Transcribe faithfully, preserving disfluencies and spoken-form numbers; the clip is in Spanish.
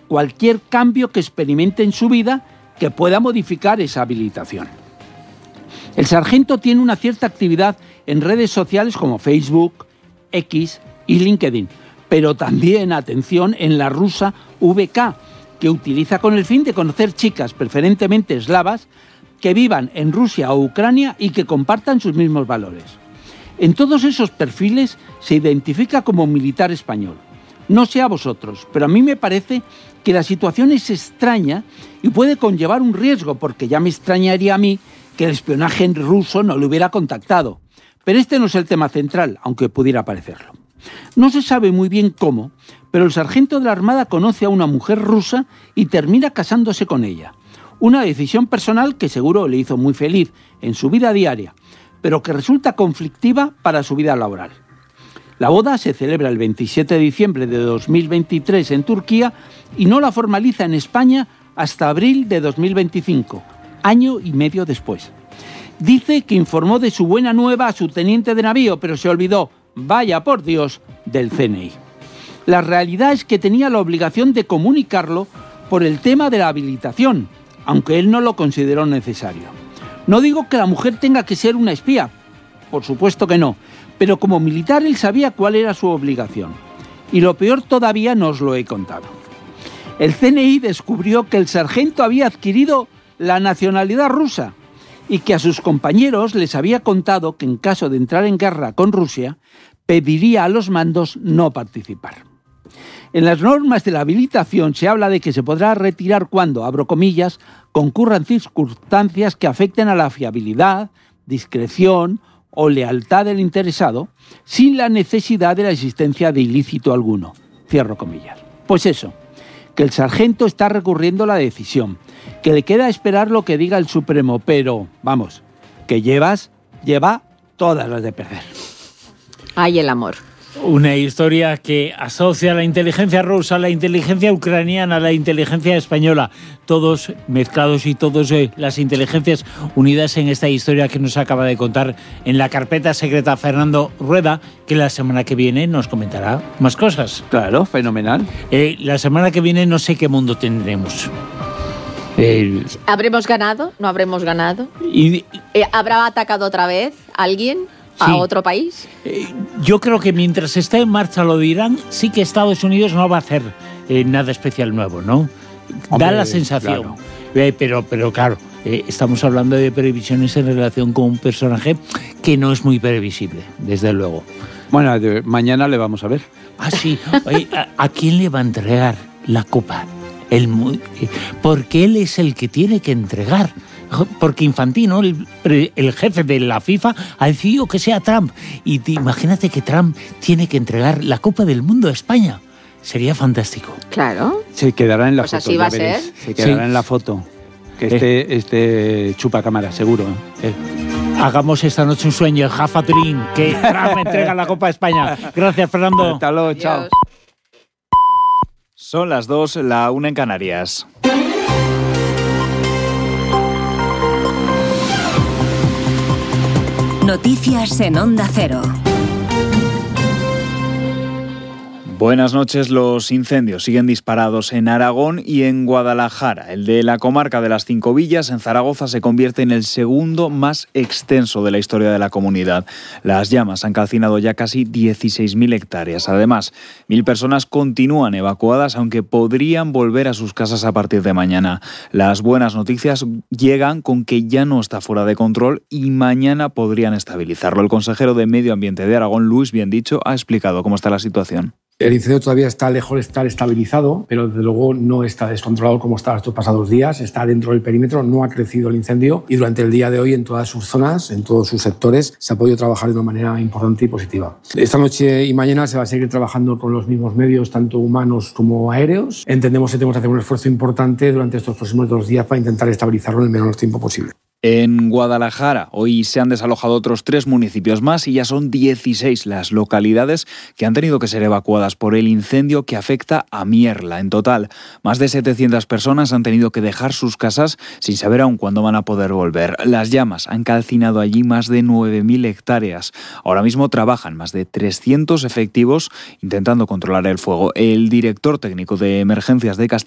cualquier cambio que experimente en su vida que pueda modificar esa habilitación. El sargento tiene una cierta actividad en redes sociales como Facebook, X y LinkedIn, pero también, atención, en la rusa V K, que utiliza con el fin de conocer chicas, preferentemente eslavas, que vivan en Rusia o Ucrania y que compartan sus mismos valores. En todos esos perfiles se identifica como militar español. No sé a vosotros, pero a mí me parece que la situación es extraña y puede conllevar un riesgo, porque ya me extrañaría a mí que el espionaje ruso no le hubiera contactado. Pero este no es el tema central, aunque pudiera parecerlo. No se sabe muy bien cómo, pero el sargento de la Armada conoce a una mujer rusa y termina casándose con ella. Una decisión personal que seguro le hizo muy feliz en su vida diaria, pero que resulta conflictiva para su vida laboral. La boda se celebra el veintisiete de diciembre de dos mil veintitrés en Turquía y no la formaliza en España hasta abril de dos mil veinticinco, año y medio después. Dice que informó de su buena nueva a su teniente de navío, pero se olvidó, vaya por Dios, del C N I. La realidad es que tenía la obligación de comunicarlo por el tema de la habilitación, aunque él no lo consideró necesario. No digo que la mujer tenga que ser una espía, por supuesto que no, pero como militar él sabía cuál era su obligación. Y lo peor todavía no os lo he contado. El C N I descubrió que el sargento había adquirido la nacionalidad rusa y que a sus compañeros les había contado que en caso de entrar en guerra con Rusia, pediría a los mandos no participar. En las normas de la habilitación se habla de que se podrá retirar cuando, abro comillas, concurran circunstancias que afecten a la fiabilidad, discreción o lealtad del interesado, sin la necesidad de la existencia de ilícito alguno, cierro comillas. Pues eso, que el sargento está recurriendo a la decisión, que le queda esperar lo que diga el Supremo, pero, vamos, que llevas, lleva todas las de perder. Ay, el amor. Una historia que asocia la inteligencia rusa, la inteligencia ucraniana, la inteligencia española, todos mezclados y todas eh, las inteligencias unidas en esta historia que nos acaba de contar en la carpeta secreta Fernando Rueda, que la semana que viene nos comentará más cosas. Claro, fenomenal. Eh, la semana que viene no sé qué mundo tendremos. Eh, ¿Habremos ganado? ¿No habremos ganado? Y, eh, ¿Habrá atacado otra vez alguien? ¿A sí. otro país? Eh, yo creo que mientras esté en marcha lo de Irán, sí que Estados Unidos no va a hacer eh, nada especial nuevo, ¿no? Hombre, da la sensación. Claro. Eh, pero, pero claro, eh, estamos hablando de previsiones en relación con un personaje que no es muy previsible, desde luego. Bueno, de, mañana le vamos a ver. Ah, sí. Oye, ¿a, ¿a quién le va a entregar la copa? El, eh, porque él es el que tiene que entregar. Porque Infantino, el, el jefe de la FIFA, ha decidido que sea Trump. Y te, imagínate que Trump tiene que entregar la Copa del Mundo a España. Sería fantástico. Claro. Se quedará en la pues foto. Así va a ser. Se quedará sí. en la foto. Que este, eh. este chupa cámara, seguro. Eh. Hagamos esta noche un sueño, el half a dream, que Trump entrega la Copa a España. Gracias, Fernando. Hasta luego, chao. Son las dos, la una en Canarias. Noticias en Onda Cero. Buenas noches. Los incendios siguen disparados en Aragón y en Guadalajara. El de la comarca de las Cinco Villas, en Zaragoza, se convierte en el segundo más extenso de la historia de la comunidad. Las llamas han calcinado ya casi dieciséis mil hectáreas. Además, mil personas continúan evacuadas, aunque podrían volver a sus casas a partir de mañana. Las buenas noticias llegan con que ya no está fuera de control y mañana podrían estabilizarlo. El consejero de Medio Ambiente de Aragón, Luis Biendicho, ha explicado cómo está la situación. El incendio todavía está lejos de estar estabilizado, pero desde luego no está descontrolado como estaba estos pasados días. Está dentro del perímetro, no ha crecido el incendio y durante el día de hoy en todas sus zonas, en todos sus sectores, se ha podido trabajar de una manera importante y positiva. Esta noche y mañana se va a seguir trabajando con los mismos medios, tanto humanos como aéreos. Entendemos que tenemos que hacer un esfuerzo importante durante estos próximos dos días para intentar estabilizarlo en el menor tiempo posible. En Guadalajara hoy se han desalojado otros tres municipios más y ya son dieciséis las localidades que han tenido que ser evacuadas por el incendio que afecta a Mierla. En total, más de setecientas personas han tenido que dejar sus casas sin saber aún cuándo van a poder volver. Las llamas han calcinado allí más de nueve mil hectáreas. Ahora mismo trabajan más de trescientos efectivos intentando controlar el fuego. El director técnico de emergencias de Castilla